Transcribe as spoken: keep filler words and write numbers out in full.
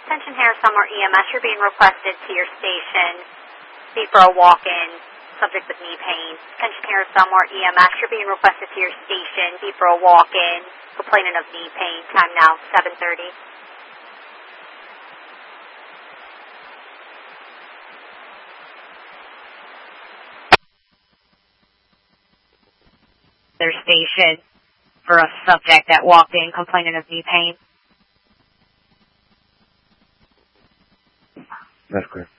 Attention here, somewhere E M S. You're being requested to your station. See for a walk-in. Subject with knee pain. Attention here, somewhere E M S. You're being requested to your station. See for a walk-in. Complaining of knee pain. Time now, seven thirty. Their station for a subject that walked in complaining of knee pain. That's correct.